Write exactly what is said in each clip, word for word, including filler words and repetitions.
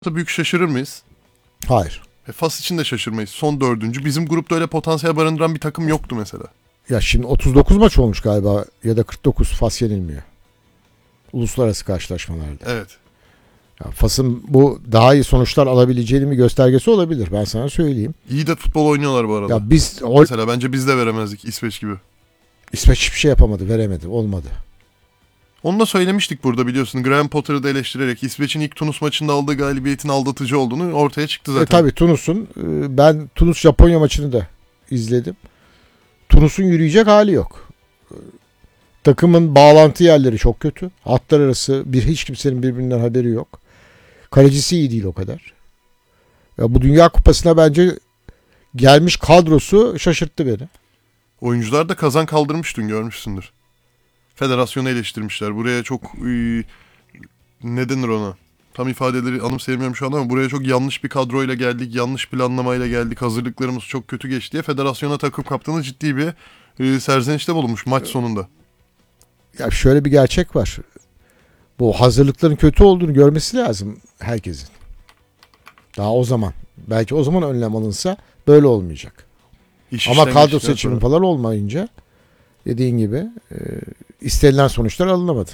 büyük şaşırır mıyız? Hayır. E, Fas için de şaşırmayız. Son dördüncü. Bizim grupta öyle potansiyel barındıran bir takım yoktu mesela. Ya şimdi otuz dokuz maç olmuş galiba ya da kırk dokuz. Fas yenilmiyor. Uluslararası karşılaşmalarda. Evet. Ya Fas'ın bu daha iyi sonuçlar alabileceğinin bir göstergesi olabilir. Ben sana söyleyeyim. İyi de futbol oynuyorlar bu arada. Ya biz o... Mesela bence biz de veremezdik İsveç gibi. İsveç hiçbir şey yapamadı, veremedi, olmadı. Onu da söylemiştik burada biliyorsun. Graham Potter'ı da eleştirerek İsveç'in ilk Tunus maçında aldığı galibiyetin aldatıcı olduğunu ortaya çıktı zaten. E tabii Tunus'un, ben Tunus-Japonya maçını da izledim. Tunus'un yürüyecek hali yok. Takımın bağlantı yerleri çok kötü. Hatlar arası bir hiç kimsenin birbirinden haberi yok. Kalecisi iyi değil o kadar. Ya bu Dünya Kupası'na bence gelmiş kadrosu şaşırttı beni. Oyuncular da kazan kaldırmış dün, görmüşsündür. Federasyonu eleştirmişler. Buraya çok e, ne denir ona? Tam ifadeleri anımsayamıyorum şu an ama buraya çok yanlış bir kadroyla geldik, yanlış planlamayla geldik, hazırlıklarımız çok kötü geçti diye federasyona takım kaptanı ciddi bir e, serzenişte bulunmuş maç sonunda. Ya şöyle bir gerçek var. Bu hazırlıkların kötü olduğunu görmesi lazım herkesin. Daha o zaman. Belki o zaman önlem alınsa böyle olmayacak. İş Ama kadro geçtikten seçimi sonra. falan olmayınca dediğin gibi e, istenilen sonuçlar alınamadı.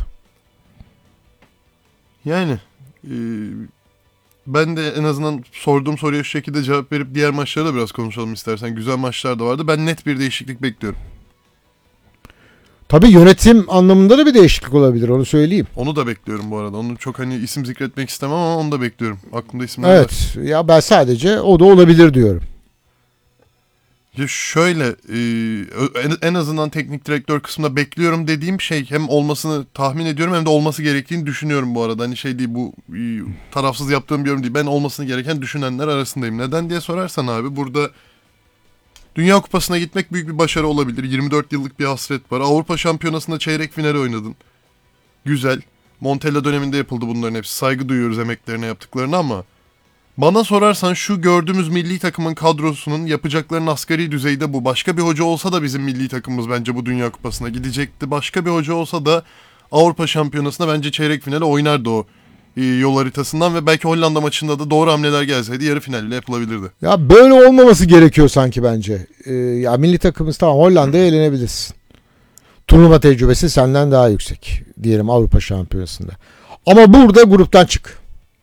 Yani e, ben de en azından sorduğum soruya şu şekilde cevap verip diğer maçlara da biraz konuşalım istersen. Güzel maçlar da vardı. Ben net bir değişiklik bekliyorum. Tabii yönetim anlamında da bir değişiklik olabilir, onu söyleyeyim. Onu da bekliyorum bu arada. Onu çok hani isim zikretmek istemem ama onu da bekliyorum. Aklımda isimler var. Evet. Ya ben sadece o da olabilir diyorum. Ya şöyle e, en- en azından teknik direktör kısmında bekliyorum dediğim şey hem olmasını tahmin ediyorum hem de olması gerektiğini düşünüyorum bu arada. Hani şey değil, bu e, tarafsız yaptığım bir yorum değil. Ben olmasını gereken düşünenler arasındayım. Neden diye sorarsan abi, burada Dünya Kupası'na gitmek büyük bir başarı olabilir. yirmi dört yıllık bir hasret var. Avrupa Şampiyonası'nda çeyrek finali oynadın. Güzel. Montella döneminde yapıldı bunların hepsi. Saygı duyuyoruz emeklerine, yaptıklarına ama bana sorarsan şu gördüğümüz milli takımın kadrosunun yapacaklarının asgari düzeyde bu. Başka bir hoca olsa da bizim milli takımımız bence bu Dünya Kupası'na gidecekti. Başka bir hoca olsa da Avrupa Şampiyonası'nda bence çeyrek finale oynardı o e, yol haritasından ve belki Hollanda maçında da doğru hamleler gelseydi yarı finalle yapılabilirdi. Ya böyle olmaması gerekiyor sanki bence. Ee, ya milli takımımız tamam, Hollanda'ya elenebilirsin. Turnuva tecrübesi senden daha yüksek diyelim Avrupa Şampiyonası'nda. Ama burada gruptan çık.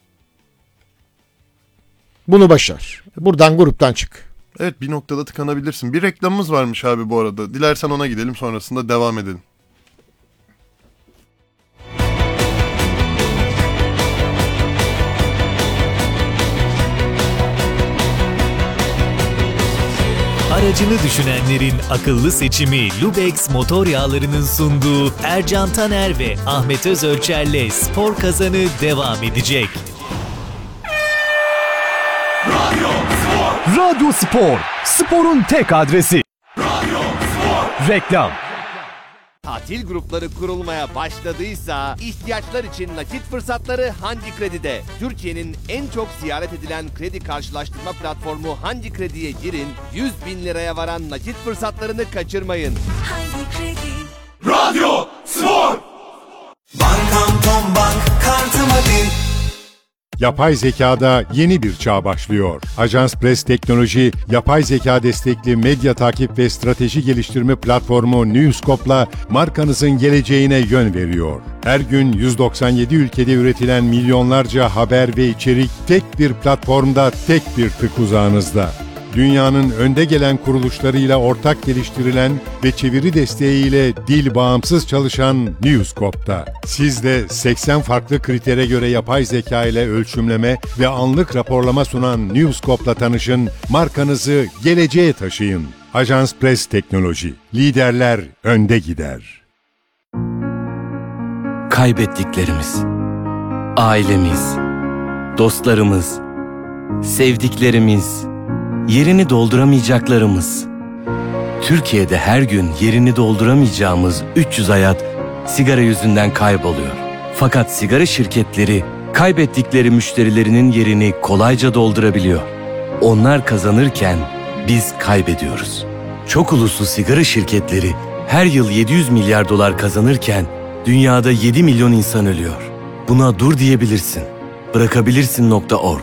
Bunu başar. Buradan gruptan çık. Evet, bir noktada tıkanabilirsin. Bir reklamımız varmış abi bu arada. Dilersen ona gidelim, sonrasında devam edelim. Aracını düşünenlerin akıllı seçimi Lubex motor yağlarının sunduğu Ercan Taner ve Ahmet Özölçer'le Spor Kazanı devam edecek. Radyo Spor, sporun tek adresi. Radyo Spor. Reklam. Tatil grupları kurulmaya başladıysa ihtiyaçlar için nakit fırsatları Handi Kredi'de. Türkiye'nin en çok ziyaret edilen kredi karşılaştırma platformu Handi Kredi'ye girin, yüz bin liraya varan nakit fırsatlarını kaçırmayın. Handi Kredi. Radyo Spor. Bankam Tom Bank kartıma bin. Yapay zekada yeni bir çağ başlıyor. Ajans Press Teknoloji, yapay zeka destekli medya takip ve strateji geliştirme platformu Newscope'la markanızın geleceğine yön veriyor. Her gün yüz doksan yedi ülkede üretilen milyonlarca haber ve içerik tek bir platformda, tek bir tık uzağınızda. Dünyanın önde gelen kuruluşlarıyla ortak geliştirilen ve çeviri desteğiyle dil bağımsız çalışan Newscope'da. Siz de seksen farklı kritere göre yapay zeka ile ölçümleme ve anlık raporlama sunan Newscope'la tanışın, markanızı geleceğe taşıyın. Ajans Press Teknoloji, liderler önde gider. Kaybettiklerimiz, ailemiz, dostlarımız, sevdiklerimiz, yerini dolduramayacaklarımız. Türkiye'de her gün yerini dolduramayacağımız üç yüz hayat sigara yüzünden kayboluyor. Fakat sigara şirketleri kaybettikleri müşterilerinin yerini kolayca doldurabiliyor. Onlar kazanırken biz kaybediyoruz. Çok uluslu sigara şirketleri her yıl yedi yüz milyar dolar kazanırken dünyada yedi milyon insan ölüyor. Buna dur diyebilirsin. bırakabilirsin nokta org.